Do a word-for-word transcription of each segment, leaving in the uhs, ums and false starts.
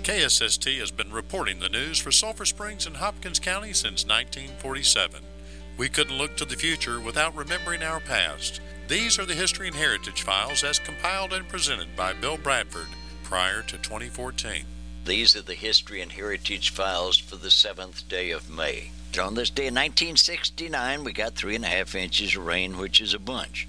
K S S T has been reporting the news for Sulphur Springs and Hopkins County since nineteen forty-seven. We couldn't look to the future without remembering our past. These are the History and Heritage Files as compiled and presented by Bill Bradford prior to twenty fourteen. These are the History and Heritage Files for the seventh day of May. On this day in nineteen sixty-nine, we got three and a half inches of rain, which is a bunch.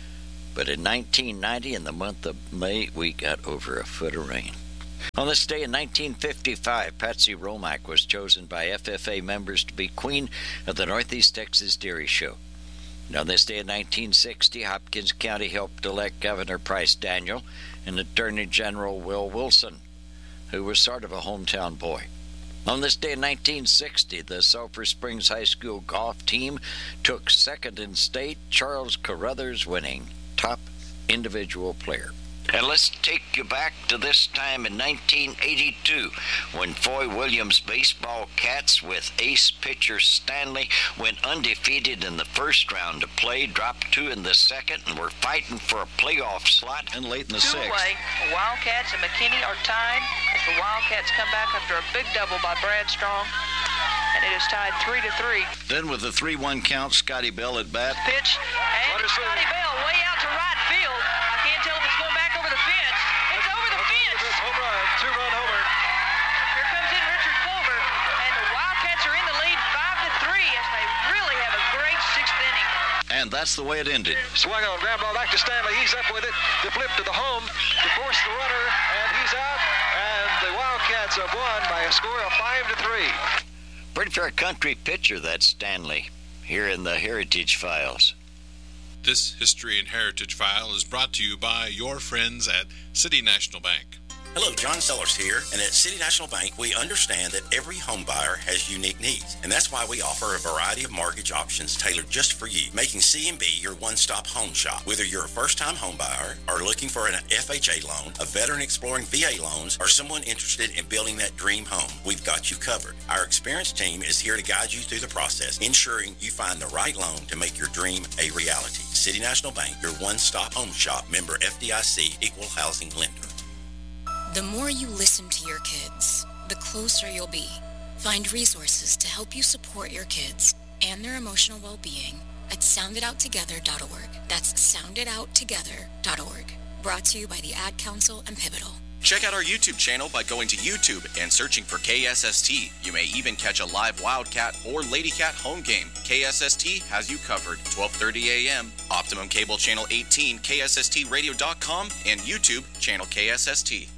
But in nineteen ninety, in the month of May, we got over a foot of rain. On this day in nineteen fifty-five, Patsy Romack was chosen by F F A members to be Queen of the Northeast Texas Dairy Show. And on this day in nineteen sixty, Hopkins County helped elect Governor Price Daniel and Attorney General Will Wilson, who was sort of a hometown boy. On this day in nineteen sixty, the Sulphur Springs High School golf team took second in state, Charles Carruthers winning top individual player. And let's take you back to this time in nineteen eighty-two, when Foy Williams baseball Cats with ace pitcher Stanley went undefeated in the first round of play, dropped two in the second, and were fighting for a playoff slot and late in the Two sixth. away, the Wildcats and McKinney are tied as the Wildcats come back after a big double by Brad Strong, and it is tied three to three. Then with a three one count, Scotty Bell at bat. Pitch, and Scotty Bell way out to right field. I can't tell if it's going back over the fence. It's over the fence. Home run, two-run homer. Here comes in Richard Clover, and the Wildcats are in the lead five to three as they really have a great sixth inning. And that's the way it ended. Swung on, ground ball back to Stanley. He's up with it. The flip to the home to force the runner, and he's out. And the Wildcats have won by a score of five to three. Pretty fair country pitcher, that Stanley, here in the Heritage Files. This History and Heritage File is brought to you by your friends at City National Bank. Hello, John Sellers here, and at City National Bank, we understand that every home buyer has unique needs, and that's why we offer a variety of mortgage options tailored just for you, making C and B your one-stop home shop. Whether you're a first-time home buyer or looking for an F H A loan, a veteran exploring V A loans, or someone interested in building that dream home, we've got you covered. Our experienced team is here to guide you through the process, ensuring you find the right loan to make your dream a reality. City National Bank, your one-stop home shop, member F D I C, equal housing lender. The more you listen to your kids, the closer you'll be. Find resources to help you support your kids and their emotional well-being at sound it out together dot org. That's sound it out together dot org. Brought to you by the Ad Council and Pivotal. Check out our YouTube channel by going to YouTube and searching for K S S T. You may even catch a live Wildcat or Ladycat home game. K S S T has you covered. twelve thirty a.m. Optimum Cable Channel eighteen, K S S T radio dot com, and YouTube channel K S S T.